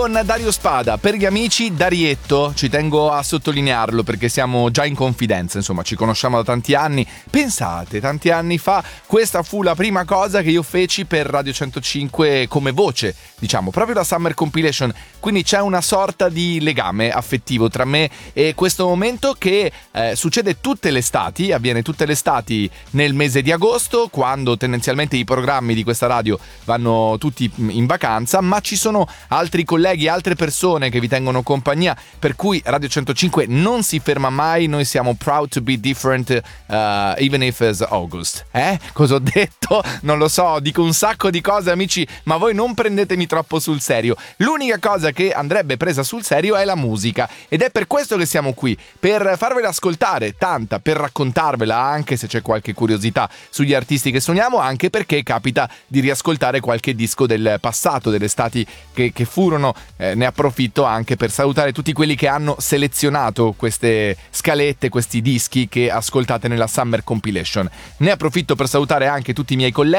Con Dario Spada, per gli amici Darietto, ci tengo a sottolinearlo perché siamo già in confidenza, insomma ci conosciamo da tanti anni. Pensate, tanti anni fa questa fu la prima cosa che io feci per Radio 105 come voce, diciamo, proprio la Summer Compilation, quindi c'è una sorta di legame affettivo tra me e questo momento che succede tutte le estati, avviene tutte le estati nel mese di agosto, quando tendenzialmente i programmi di questa radio vanno tutti in vacanza, ma ci sono altri colleghi, altre persone che vi tengono compagnia, per cui Radio 105 non si ferma mai. Noi siamo proud to be different even if it's August. Cosa ho detto? Non lo so, dico un sacco di cose, amici, ma voi non prendetemi troppo sul serio. L'unica cosa che andrebbe presa sul serio è la musica, ed è per questo che siamo qui, per farvela ascoltare tanta, per raccontarvela, anche se c'è qualche curiosità sugli artisti che suoniamo, anche perché capita di riascoltare qualche disco del passato, delle estati che furono. Ne approfitto anche per salutare tutti quelli che hanno selezionato queste scalette, questi dischi che ascoltate nella Summer Compilation. Ne approfitto per salutare anche tutti i miei colleghi